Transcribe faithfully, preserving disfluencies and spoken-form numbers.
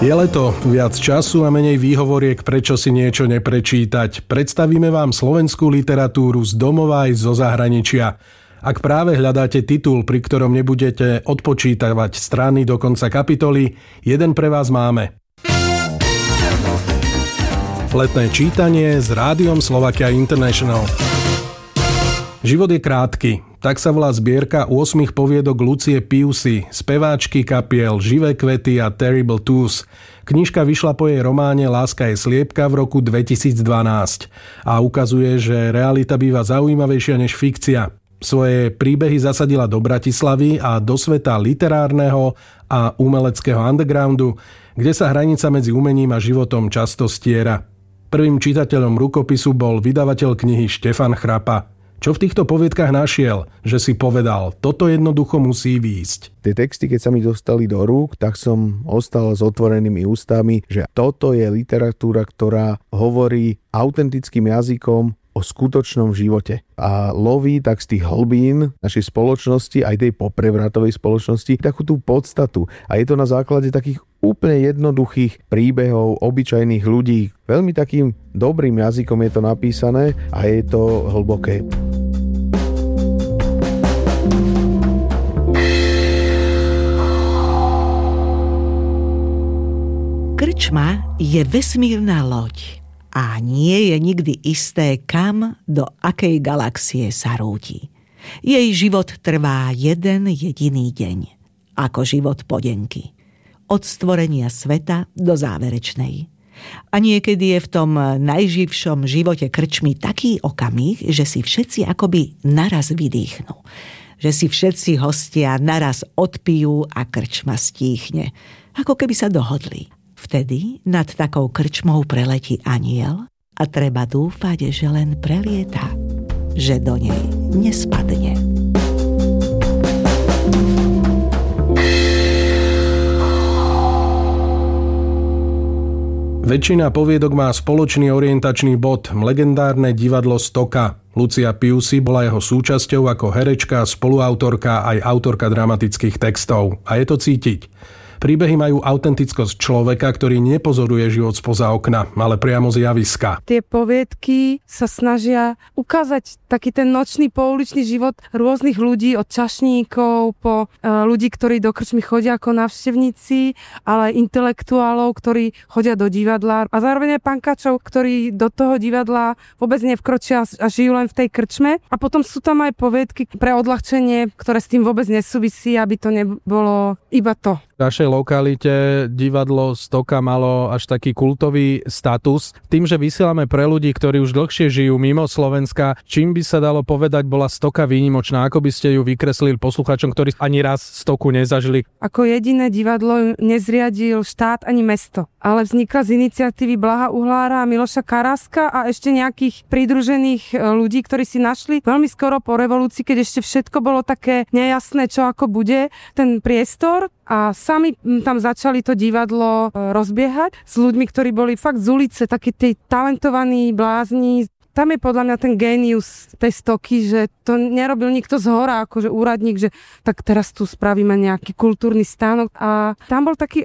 Je leto, viac času a menej výhovoriek, prečo si niečo neprečítať. Predstavíme vám slovenskú literatúru z domova aj zo zahraničia. Ak práve hľadáte titul, pri ktorom nebudete odpočítavať strany do konca kapitoly, jeden pre vás máme. Letné čítanie s Rádiom Slovakia International. Život je krátky. Tak sa volá zbierka ôsmich poviedok Lucie Piusy, speváčky kapiel Živé kvety a Terrible Twos. Knižka vyšla po jej románe Láska je sliepka v roku dvetisícdvanásť a ukazuje, že realita býva zaujímavejšia než fikcia. Svoje príbehy zasadila do Bratislavy a do sveta literárneho a umeleckého undergroundu, kde sa hranica medzi umením a životom často stiera. Prvým čitateľom rukopisu bol vydavateľ knihy Štefan Chrapa. Čo v týchto poviedkach našiel, že si povedal, toto jednoducho musí výjsť? Tie texty, keď sa mi dostali do rúk, tak som ostal s otvorenými ústami, že toto je literatúra, ktorá hovorí autentickým jazykom o skutočnom živote. A loví tak z tých hlbín našej spoločnosti, aj tej poprevratovej spoločnosti, takú tú podstatu. A je to na základe takých úplne jednoduchých príbehov obyčajných ľudí. Veľmi takým dobrým jazykom je to napísané a je to hlboké. Krčma je vesmírna loď a nie je nikdy isté, kam, do akej galaxie sa rúti. Jej život trvá jeden jediný deň, ako život podenky. Od stvorenia sveta do záverečnej. A niekedy je v tom najživšom živote krčmy taký okamih, že si všetci akoby naraz vydýchnú. Že si všetci hostia naraz odpijú a krčma stíchne. Ako keby sa dohodli. Vtedy nad takou krčmou preletí anjel a treba dúfať, že len prelieta, že do nej nespadne. Väčšina poviedok má spoločný orientačný bod, legendárne divadlo Stoka. Lucia Piusy bola jeho súčasťou ako herečka, spoluautorka aj autorka dramatických textov. A je to cítiť. Príbehy majú autentickosť človeka, ktorý nepozoruje život spoza okna, ale priamo z javiska. Tie poviedky sa snažia ukázať taký ten nočný pouličný život rôznych ľudí, od čašníkov po ľudí, ktorí do krčmy chodia ako návštevníci, ale aj intelektuálov, ktorí chodia do divadla a zároveň aj pankačov, ktorí do toho divadla vôbec nevkročia a žijú len v tej krčme. A potom sú tam aj poviedky pre odľahčenie, ktoré s tým vôbec nesúvisí, aby to nebolo iba to. V našej lokalite divadlo Stoka malo až taký kultový status. Tým, že vysielame pre ľudí, ktorí už dlhšie žijú mimo Slovenska, čím by sa dalo povedať, bola Stoka výnimočná? Ako by ste ju vykreslili poslucháčom, ktorí ani raz Stoku nezažili? Ako jediné divadlo nezriadil štát ani mesto, ale vznikla z iniciatívy Blaha Uhlára a Miloša Karáska a ešte nejakých pridružených ľudí, ktorí si našli veľmi skoro po revolúcii, keď ešte všetko bolo také nejasné, čo ako bude, ten priestor. A sami tam začali to divadlo rozbiehať s ľuďmi, ktorí boli fakt z ulice, takí tí talentovaní blázni. Tam je podľa mňa ten génius tej Stoky, že to nerobil nikto zhora, akože úradník, že tak teraz tu spravíme nejaký kultúrny stánok. A tam bol taký